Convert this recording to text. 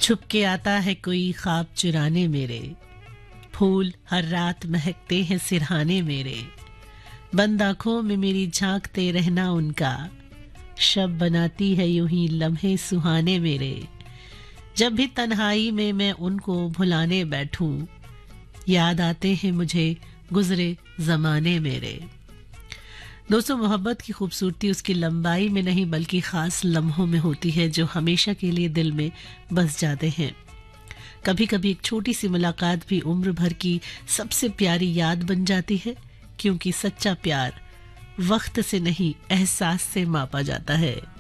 छुप के आता है कोई ख्वाब चुराने मेरे, फूल हर रात महकते हैं सिरहाने मेरे, बंद आंखों में मेरी झांकते रहना उनका, शब बनाती है यूं ही लम्हे सुहाने मेरे। जब भी तन्हाई में मैं उनको भुलाने बैठूं, याद आते हैं मुझे गुजरे जमाने मेरे। दोस्तों, मोहब्बत की खूबसूरती उसकी लंबाई में नहीं बल्कि खास लम्हों में होती है जो हमेशा के लिए दिल में बस जाते हैं। कभी कभी एक छोटी सी मुलाकात भी उम्र भर की सबसे प्यारी याद बन जाती है, क्योंकि सच्चा प्यार वक्त से नहीं एहसास से मापा जाता है।